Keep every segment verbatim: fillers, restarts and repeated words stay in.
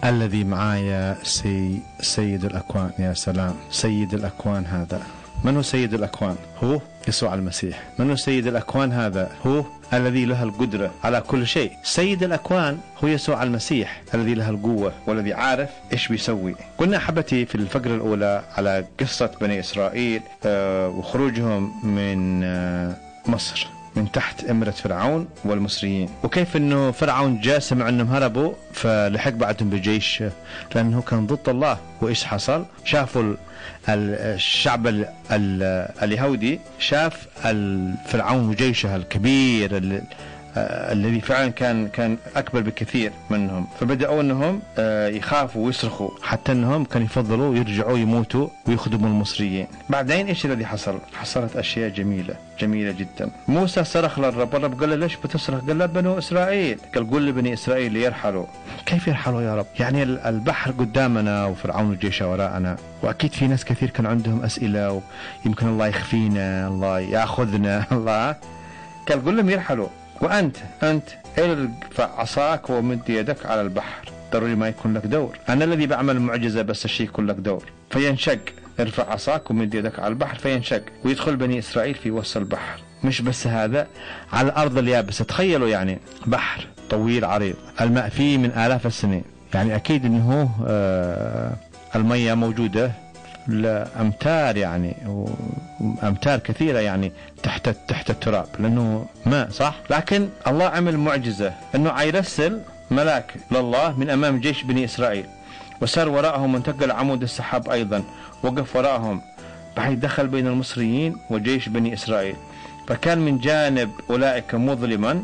الذي معايا سي سيد الأكوان. يا سلام، سيد الأكوان هذا من هو سيد الأكوان؟ هو يسوع المسيح. من هو سيد الأكوان هذا؟ هو الذي له القدرة على كل شيء. سيد الأكوان هو يسوع المسيح الذي له القوة والذي عارف إيش بيسوي. قلنا أحبتي في الفقرة الأولى على قصة بني إسرائيل آه وخروجهم من آه مصر من تحت إمرة فرعون والمصريين، وكيف أنه فرعون جاء سمع أنهم هربوا فلحق بعدهم بجيش لأنه كان ضد الله. وإيش حصل؟ شافوا الشعب ال ال اليهودي شاف فرعون وجيشه الكبير الذي فعلا كان كان أكبر بكثير منهم، فبدأوا أنهم يخافوا ويصرخوا حتى أنهم كانوا يفضلوا يرجعوا يموتوا ويخدموا المصريين. بعدين إيش الذي حصل؟ حصلت أشياء جميلة جميلة جدا. موسى صرخ للرب، الرب قال له ليش بتصرخ؟ قال له بنو إسرائيل. قال قل لبني إسرائيل ليرحلوا. كيف يرحلوا يا رب؟ يعني البحر قدامنا وفرعون الجيش وراءنا، وأكيد في ناس كثير كان عندهم أسئلة ويمكن الله يخفينا، الله يأخذنا، الله. قال قل لهم يرحلوا، وأنت أنت ارفع عصاك ومد يدك على البحر. ضروري ما يكون لك دور، أنا الذي بعمل معجزة بس الشيء يكون لك دور. فينشق، ارفع عصاك ومد يدك على البحر فينشق، ويدخل بني إسرائيل في وسط البحر. مش بس هذا، على الأرض اليابسة. تخيلوا يعني بحر طويل عريض الماء فيه من آلاف السنين، يعني أكيد أنه آه المية موجودة لأمتار، يعني وأمتار كثيرة يعني تحت تحت التراب لأنه ماء، صح؟ لكن الله عمل معجزة أنه عيرسل ملاك لله من أمام جيش بني إسرائيل، وسار وراءهم وانتقل عمود السحاب أيضا، وقف وراءهم بحيث دخل بين المصريين وجيش بني إسرائيل. فكان من جانب أولئك مظلما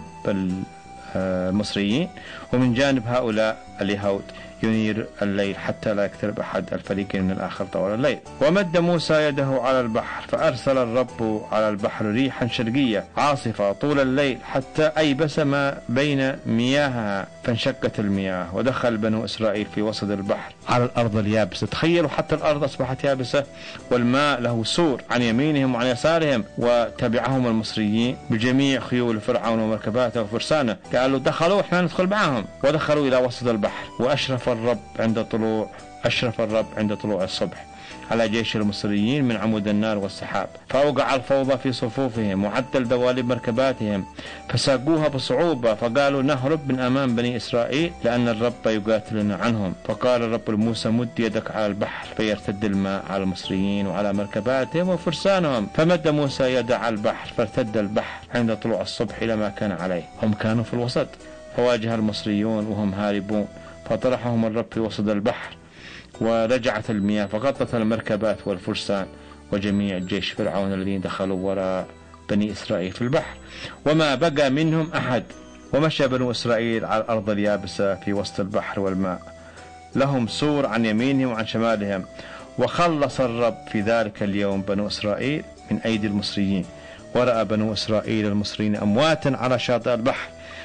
بالمصريين، ومن جانب هؤلاء اليهود ينير الليل حتى لا يقترب أحد الفريقين من الآخر طوال الليل. ومد موسى يده على البحر فأرسل الرب على البحر ريحا شرقية عاصفة طول الليل حتى أيبس ما بين مياهها، فانشقت المياه ودخل بنو إسرائيل في وسط البحر على الأرض اليابسة. تخيلوا حتى الأرض أصبحت يابسة والماء له سور عن يمينهم وعن يسارهم. وتبعهم المصريين بجميع خيول فرعون ومركباته وفرسانه، قالوا دخلوا احنا ندخل معهم، ودخلوا إلى وسط البحر. وأشرف الرب عند طلوع أشرف الرب عند طلوع الصبح على جيش المصريين من عمود النار والسحاب، فأوقع الفوضى في صفوفهم وعدل دواليب مركباتهم فساقوها بصعوبة، فقالوا نهرب من أمام بني إسرائيل لأن الرب يقاتلنا عنهم. فقال الرب لموسى مد يدك على البحر فيرتد الماء على المصريين وعلى مركباتهم وفرسانهم. فمد موسى يده على البحر فارتد البحر عند طلوع الصبح إلى ما كان عليه. هم كانوا في الوسط، فواجه المصريون وهم هاربون، فطرحهم الرب في وسط البحر ورجعت المياه فغطت المركبات والفرسان وجميع جيش فرعون الذين دخلوا وراء بني إسرائيل في البحر، وما بقى منهم أحد. ومشى بنو إسرائيل على الأرض اليابسة في وسط البحر والماء لهم سور عن يمينهم وعن شمالهم. وخلص الرب في ذلك اليوم بنو إسرائيل من أيدي المصريين، ورأى بنو إسرائيل المصريين أمواتا على شاطئ البحر.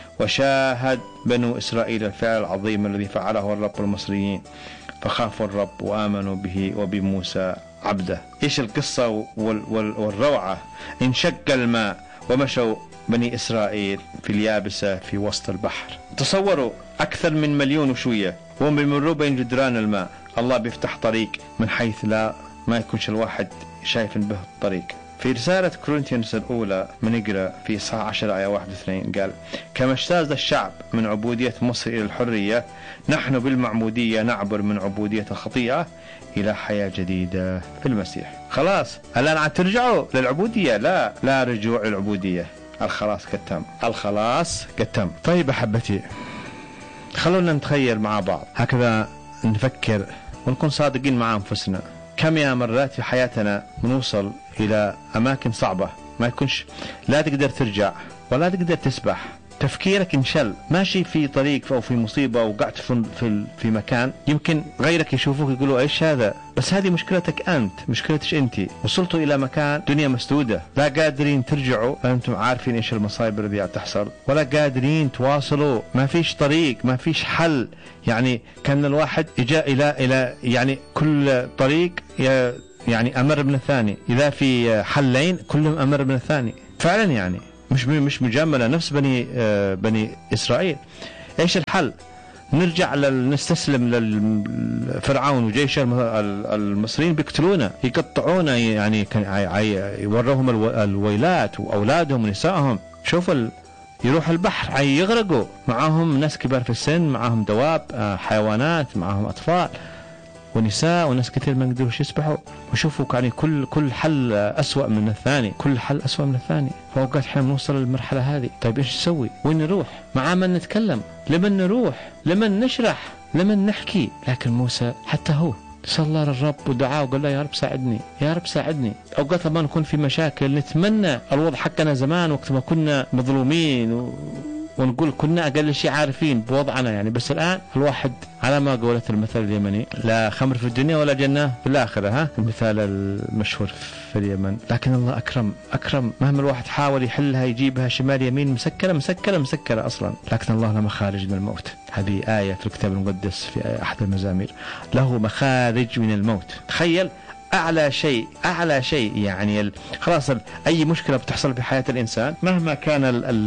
وشاهد بنو إسرائيل الفعل العظيم الذي فعله الرب المصريين، فخافوا الرب وآمنوا به وبموسى عبده. إيش القصة وال وال والروعة؟ انشق الماء ومشوا بني إسرائيل في اليابسة في وسط البحر. تصوروا أكثر من مليون وشوية وهم بيمروا بين جدران الماء، الله بيفتح طريق من حيث لا ما يكونش الواحد شايف به الطريق. في رسالة كورنثيانوس الأولى بنقرأ في إصحاح عشرة آية واحد واثنين قال كما اجتاز الشعب من عبودية مصر إلى الحرية، نحن بالمعمودية نعبر من عبودية الخطيئة إلى حياة جديدة في المسيح. خلاص الآن عاد ترجعوا للعبودية؟ لا لا رجوع للعبودية، الخلاص قد تم، الخلاص قد تم. طيب أحبتي، خلونا نتخيل مع بعض هكذا، نفكر ونكون صادقين مع أنفسنا. كم يا مرات في حياتنا نوصل إلى أماكن صعبة ما يكونش لا تقدر ترجع ولا تقدر تسبح، تفكيرك انشل، ماشي في طريق أو في مصيبة وقعت في في في مكان يمكن غيرك يشوفوك يقولوا إيش هذا، بس هذه مشكلتك أنت، مشكلتش أنت. وصلتوا إلى مكان دنيا مسدودة، لا قادرين ترجعوا، أنتم عارفين إيش المصايب اللي تحصل، ولا قادرين تواصلوا، ما فيش طريق، ما فيش حل. يعني كان الواحد إجا إلى إلى يعني كل طريق يعني أمر من الثاني، إذا في حلين كلهم أمر من الثاني فعلا، يعني مش مش مجاملة، نفس بني آه بني إسرائيل. إيش الحل؟ نرجع نستسلم للفرعون وجيش المصريين بيقتلونا يقطعونا، يعني يوروهم الويلات وأولادهم ونسائهم. شوف ال... يروح البحر يغرقوا، معهم ناس كبار في السن، معهم دواب، حيوانات، معهم أطفال ونساء وناس كثير ما يقدروش يسبحوا. وشوفوا يعني كل كل حل أسوأ من الثاني، كل حل أسوأ من الثاني. فأوقات احنا بنوصل للمرحلة هذه. طيب ايش نسوي؟ وين نروح؟ مع من نتكلم؟ لمن نروح؟ لمن نشرح؟ لمن نحكي؟ لكن موسى حتى هو صلى للرب ودعاه وقال له يا رب ساعدني، يا رب ساعدني. أوقات لما نكون في مشاكل نتمنى الوضع حقنا زمان وقت ما كنا مظلومين و... ونقول كنا أقل شيء عارفين بوضعنا يعني، بس الآن الواحد على ما قولت المثل اليمني لا خمر في الدنيا ولا جنة في الآخرة، ها المثال المشهور في اليمن. لكن الله أكرم أكرم، مهما الواحد حاول يحلها يجيبها شمال يمين مسكرة مسكرة مسكرة أصلا، لكن الله له مخارج من الموت. هذه آية في الكتاب المقدس في أحد المزامير، له مخارج من الموت. تخيل أعلى شيء أعلى شيء يعني خلاص أي مشكلة بتحصل في حياة الإنسان مهما كان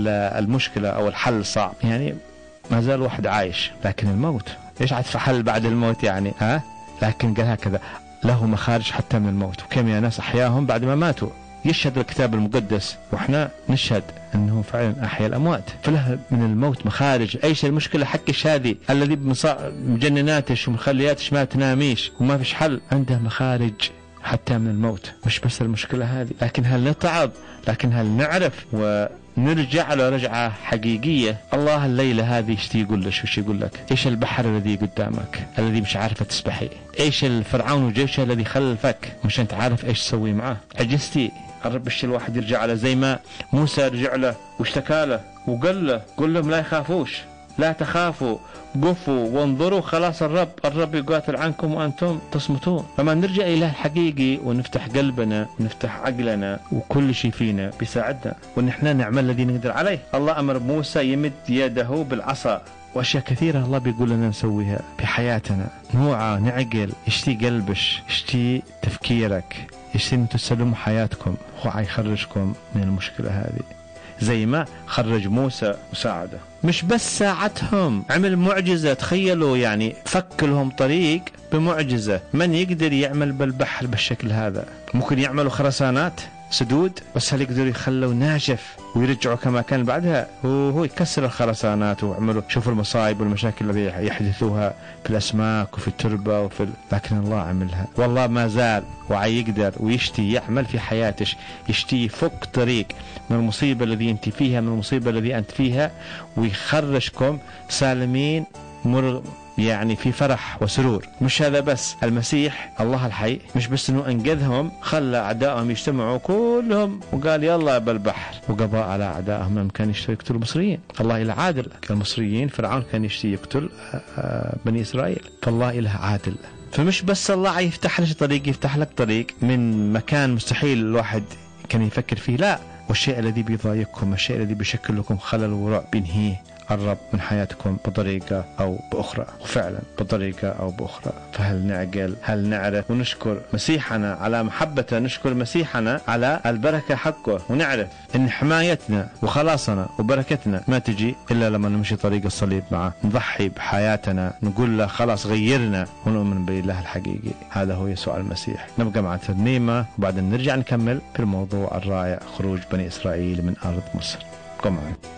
المشكلة أو الحل صعب يعني ما زال واحد عايش، لكن الموت إيش عاد في حل بعد الموت يعني ها؟ لكن قال هكذا له مخارج حتى من الموت، وكم يا ناس أحياهم بعد ما ماتوا. يشهد الكتاب المقدس وإحنا نشهد أنه فعلا أحيا الأموات، فله من الموت مخارج. أيش المشكلة حقش هذه الذي مجنناتش ومخلياتش ما تناميش وما فيش حل، عنده مخارج حتى من الموت. مش بس المشكلة هذه، لكن هل نتعظ؟ لكن هل نعرف ونرجع له رجعة حقيقية؟ الله الليلة هذه ايش يقول لك؟ وش يقول لك؟ ايش البحر الذي قدامك الذي مش عارفة تسبحي؟ ايش الفرعون وجيشه الذي خلفك مش انت عارف ايش تسوي معاه؟ عجزتي؟ الرب الشيء الواحد يرجع له زي ما موسى رجع له واشتكى له وقال له قل لهم لا يخافوش، لا تخافوا، قفوا وانظروا خلاص الرب الرب يقاتل عنكم وأنتم تصمتون. لما نرجع إلى الحقيقي ونفتح قلبنا ونفتح عقلنا وكل شيء فينا بيساعدنا ونحن نعمل الذي نقدر عليه. الله أمر موسى يمد يده بالعصا، وأشياء كثيرة الله بيقول لنا نسويها بحياتنا. نوعى نعقل، يشتي قلبش، يشتي تفكيرك، يشتي أن تسلموا حياتكم، هو يخرجكم من المشكلة هذه زي ما خرج موسى وساعده. مش بس ساعتهم، عمل معجزة. تخيلوا يعني فك لهم طريق بمعجزة. من يقدر يعمل بالبحر بالشكل هذا؟ ممكن يعملوا خرسانات سدود، بس هل يقدروا يخلوا ناشف ويرجعوا كما كان بعدها؟ وهو يكسر الخرسانات ويعملوا. شوفوا المصايب والمشاكل التي يحدثوها في الأسماك وفي التربة وفي ال... لكن الله عملها، والله ما زال ويقدر ويشتي يعمل في حياتك، يشتي يفك طريق من المصيبة الذي أنت فيها، من المصيبة الذي أنت فيها، ويخرجكم سالمين مر يعني في فرح وسرور. مش هذا بس، المسيح الله الحي مش بس انه انقذهم، خلى اعدائهم يجتمعوا كلهم وقال يلا بالبحر وقضى على اعدائهم. لما كان يشتري يقتل المصريين، الله إله عادل. المصريين فرعون كان يشتري يقتل بني اسرائيل، فالله إله عادل. فمش بس الله يفتح لك طريق، يفتح لك طريق من مكان مستحيل الواحد كان يفكر فيه، لا. والشيء الذي بيضايقكم، الشيء الذي بيشكل لكم خلل ورعب، بينهيه الرب من حياتكم بطريقة أو بأخرى، وفعلا بطريقة أو بأخرى. فهل نعقل؟ هل نعرف ونشكر مسيحنا على محبته، نشكر مسيحنا على البركة حقه، ونعرف أن حمايتنا وخلاصنا وبركتنا ما تجي إلا لما نمشي طريق الصليب معه، نضحي بحياتنا، نقول له خلاص غيرنا، ونؤمن بالله الحقيقي. هذا هو يسوع المسيح. نبقى مع ترنيمة وبعدين نرجع نكمل في الموضوع الرائع، خروج بني إسرائيل من أرض مصر. قم معي.